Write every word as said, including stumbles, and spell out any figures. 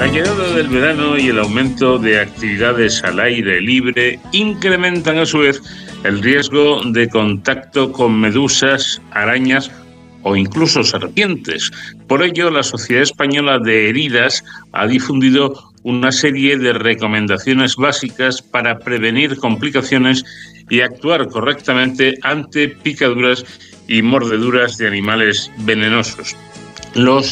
La llegada del verano y el aumento de actividades al aire libre incrementan a su vez el riesgo de contacto con medusas, arañas o incluso serpientes. Por ello, la Sociedad Española de Heridas ha difundido una serie de recomendaciones básicas para prevenir complicaciones y actuar correctamente ante picaduras y mordeduras de animales venenosos. Los